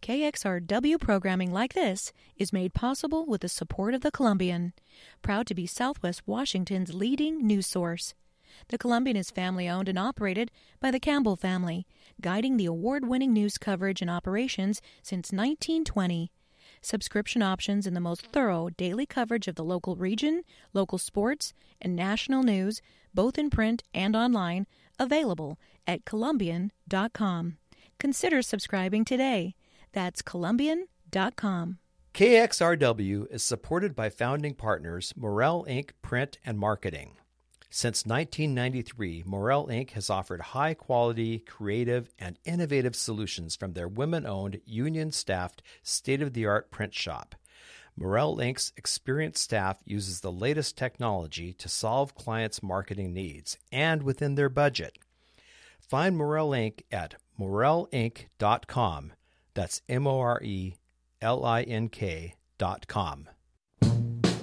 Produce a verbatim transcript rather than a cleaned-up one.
K X R W programming like this is made possible with the support of the Columbian, proud to be Southwest Washington's leading news source. The Columbian is family-owned and operated by the Campbell family, guiding the award-winning news coverage and operations since nineteen twenty. Subscription options and the most thorough daily coverage of the local region, local sports, and national news, both in print and online, available at Columbian dot com. Consider subscribing today. That's Columbian dot com. K X R W is supported by founding partners Morel Incorporated. Print and Marketing. Since nineteen ninety-three, Morel Incorporated has offered high-quality, creative, and innovative solutions from their women-owned, union-staffed, state-of-the-art print shop. Morel Incorporated's experienced staff uses the latest technology to solve clients' marketing needs, and within their budget. Find Morel Incorporated at Morel Inc dot com. That's M O R E L I N K dot com.